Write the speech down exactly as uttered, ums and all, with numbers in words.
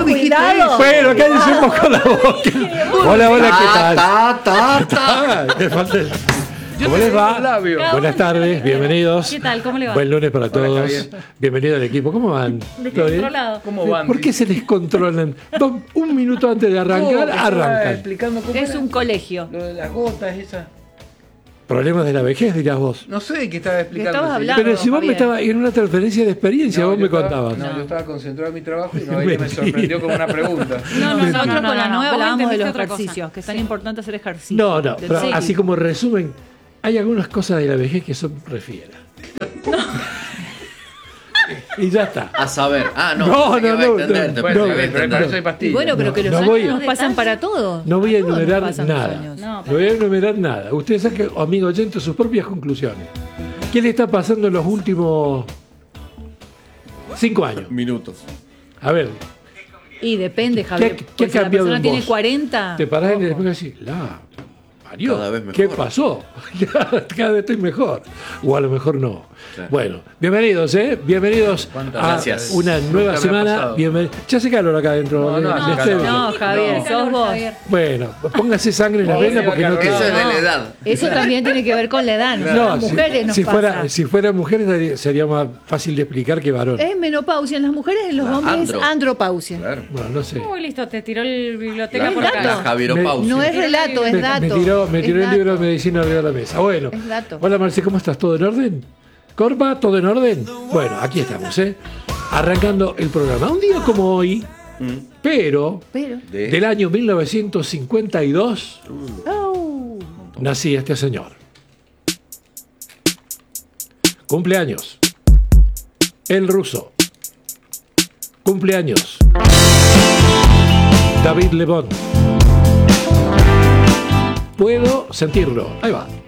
vos dijiste cuidado. eso. Bueno, cállese un poco la boca. Hola, hola, ¿qué tal? Ta, ta, ta. Ah, me falta el- Yo ¿Cómo te les veo va? el labio. Buenas tardes, bienvenidos. ¿Qué tal? ¿Cómo le va? Buen lunes para Hola, todos. Javier. Bienvenido al equipo. ¿Cómo van? ¿Todo bien? Descontrolado. ¿Cómo van? ¿Por qué se les controlan? Dos- un minuto antes de No, arrancar, que estaba arrancan. explicando cómo Es era un colegio. lo de las gotas, esa. Problemas de la vejez, dirás vos. No sé de qué estaba explicando. estabas sí. hablando? Pero si vos me Javier. estabas en una transferencia de experiencia, No, vos yo me estaba- contabas. No, No. yo estaba concentrado en mi trabajo y no, ella me Mentira. sorprendió con una pregunta. No, no, Nosotros no, no, con la no, nueva vos hablábamos de entendiste los otra cosa. ejercicios, que es tan importante hacer ejercicio. No, no, Del pero ciclo. así como resumen, hay algunas cosas de la vejez que son refieras. Y ya está. A saber. Ah, no. No, pensé que no, iba a no, entenderte, no, pensé no, que iba a pero entender. para eso hay Y pastillas. bueno, pero No, que los no años voy- nos pasan para todos. No voy a A todos nos enumerar pasan los nada. años. No, No voy a enumerar nada. Ustedes saquen, amigo oyente, sus propias conclusiones. ¿Qué le está pasando en los últimos cinco años? Minutos. A ver, Y depende, Javier. ¿Qué- qué porque ha si la cambiado persona en tiene vos? cuarenta. te parás en el ojo. espejo y decís, la, parió, Cada vez mejor. ¿qué pasó? Cada vez estoy mejor. O a lo mejor no. Claro. Bueno, bienvenidos, ¿eh? Bienvenidos ¿Cuántas a gracias? una nueva Nunca me ha semana. pasado. Bienven- Ya hace calor acá adentro. No, no en hace este- calor. No, Javier, No. sos vos. Bueno, póngase sangre en la No, vena sí, porque no acá queda. Eso es de la No, edad. Eso también tiene que ver con la edad. No, Las si, mujeres nos si pasa. fuera, si fuera mujer sería- sería más fácil de explicar que varón. Es menopausia en las mujeres, en los La hombres andro. es andropausia. Claro. Bueno, no sé. Uy, listo, te tiró el biblioteca La, por la, acá. la javieropausia. No es relato, es Me, dato. me tiró, me Es tiró el dato. libro de medicina arriba de la mesa. Bueno, Es dato. hola Marce, ¿cómo estás? ¿Todo en orden? ¿Corpa? ¿Todo en orden? Bueno, aquí estamos, ¿eh? Arrancando el programa. Un día como hoy, Mm. pero Pero. De- del año mil novecientos cincuenta y dos, Oh. nacía este señor. Cumpleaños. El ruso. Cumpleaños. David Le Bon. Puedo sentirlo. Ahí va.